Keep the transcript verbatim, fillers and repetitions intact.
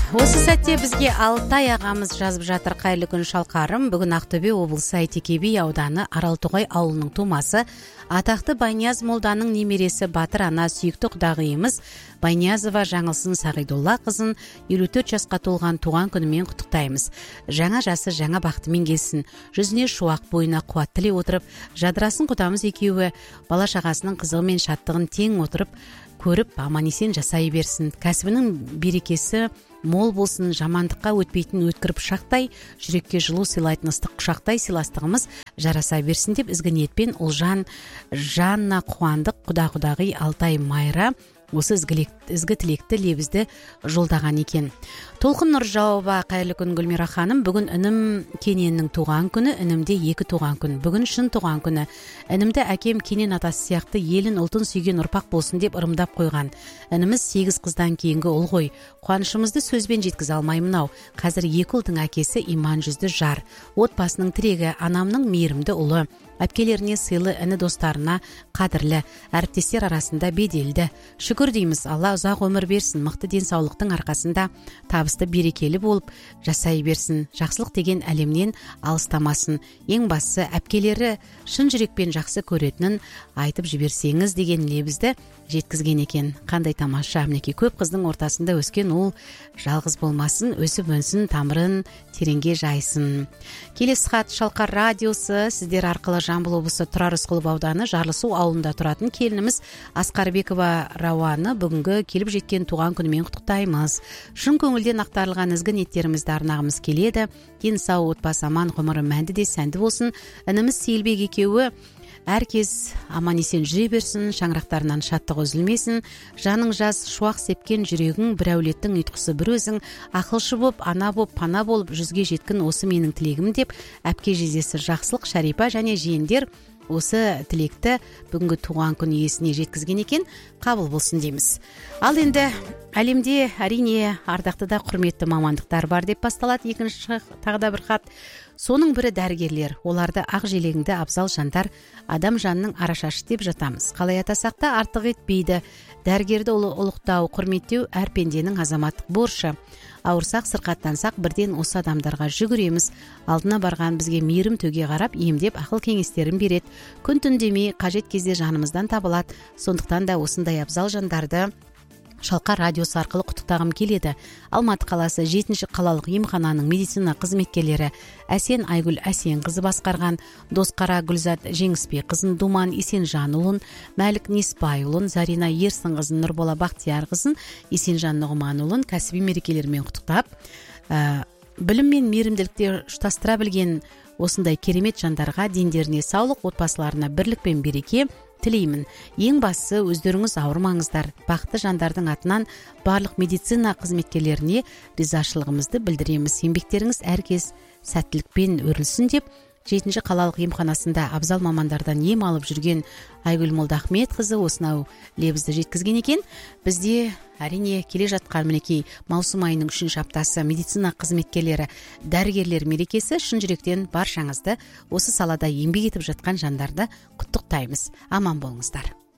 Осы сәтте бізге Алтай ағамыз жазып жатыр. Қайырлы күн Шалқарым. Бүгін Ақтөбе облысы Әйтеке би ауданы Аралтоғай ауылының тумасы, атақты Байнияз молданың немересі Батыр ана сүйікті құдағиымыз Байниязова Жаңылсын Сағидолла қызын елу төрт жасқа толған туған күнімен құттықтаймыз. Жаңа жасы жаңа бақытымен келсін. Жүзіне шуақ, бойына қуат тілей отырып, жадырасын құдамыз екеуі бала шағасының қызығы мен шаттығын тең отырып көріп аман-есен жасай берсін. Кәсібінің берекесі мол болсын, жамандыққа өтпейтін өткіріп шақтай, жүрекке жылу сыйлайтын ыстық құшақтай сыйластығымыз жараса берсін деп ізгі ниетпен Ұлжан, Жанна қуандық, құда-құдағи Алтай Майра осы ізгі тілекті лебізді жолдаған екен. Толқын Нұржауова, қайырлы күн Гүлмира ханым. Бүгін інім Кененнің туған күні, інімде екі туған күн. Бүгін шын туған күні. Інімді әкем Кенен атасы сияқты елін ұлтын сүйген ұрпақ болсын деп ырымдап қойған. Ініміз сегіз қыздан кейінгі ұл ғой. Қуанышымызды сөзбен жеткізе алмаймын ау. Қазір екі ұлдың әкесі иман жүзді жар. Отбасының тірегі, анамның мейірімді ұлы. Әпкелеріне сыйлы, іні достарына қадірлі, әріптестер арасында беделді. Шүкір дейміз, Алла ұзақ өмір берсін, мықты денсаулықтың арқасында табысты берекелі болып жасай берсін. Жақсылық деген әлемнен алыстамасын. Ең бастысы әпкелері шын жүрекпен жақсы көретінін айтып жіберсеңіз деген лебізді жеткізген екен. Қандай тамаша. Мінекей көп қыздың ортасында өскен ол жалғыз болмасын, өсіп өнсін, тамырын тереңге жайсын. Келесі хат Шалқар радиосы, сіздер арқылы Жамбыл облысы Тұрар Рысқұлов ауданы Жарлысу ауылында тұратын келініміз Асқарбекова Рауаны бүгінгі келіп жеткен туған күнімен құттықтаймыз. Шын көңілден ақтарылған ізгі ниеттерімізді арнағымыз келеді. Дені сау, отбасы аман, ғұмыры мәнді де сәнді болсын. Ініміз Сейілбек екеуі әркез аман-есен жүре берсін, шаңырақтарынан шаттық үзілмесін. Жаның жаз, шуақ сепкен жүрегің, бір әулеттің ұйытқысы бір өзің, ақылшы боп, ана боп, пана болып жүзге жеткін осы менің тілегім деп, әпке жездесі Жақсылық, Шарипа және жиендер осы тілекті бүгінгі туған күн иесіне жеткізген екен. Қабыл болсын дейміз. Ал енді әлемде әрине ардақты да құрметті мамандықтар бар деп басталады. Екінші тағы да бір хат. Соның бірі дәрігерлер. Оларды ақ желегіңді абзал жандар, адам жанының арашашы деп жатамыз. Қалай атасақ та артық етпейді. Дәрігерді ұлықтау, құрметтеу әр пенденің азаматтық борышы. Ауырсақ, сырқаттансақ бірден осы адамдарға жүгіреміз. Алдына барған бізге мейірім төге қарап, емдеп ақыл кеңестерін береді. Күн түн демей қажет кезде жанымыздан табылады. Сондықтан да осындай абзал жандарды Шалқар радиосы арқылы құттықтағым келеді. Алматы қаласы жетінші қалалық емхананың медицина қызметкерлері Әсен Айгүл Әсен қызы басқарған, Досқара Гүлзат Жеңіспей қызын, Думан Есенжанұлын, Мәлік Неспайұлын, Зарина Ерсін қызын, Нұрбола Бақтияр қызын, Есенжан Нұғманұлын кәсіби мерекелерімен құттықтап, ә, білім мен мейірімділікте ұштастыра білген осындай керемет жандарға дендеріне саулық, отбасыларына бірлік пен береке тілеймін. Ең бастысы өздеріңіз ауырмаңыздар. Бақытты жандардың атынан барлық медицина қызметкерлеріне ризашылығымызды білдіреміз. Еңбектеріңіз әркез сәттілікпен өрілсін деп, жетінші қалалық емханасында абзал мамандардан ем алып жүрген Айгүл Молдахмет қызы осынау лебізді жеткізген екен. Бізде әрине келе жатқан мінекей маусым айының үшінші аптасы медицина қызметкерлері, дәрігерлер мерекесі. Шын жүректен баршаңызды осы салада еңбек етіп жатқан жандарды құттықтаймыз. Аман болыңыздар.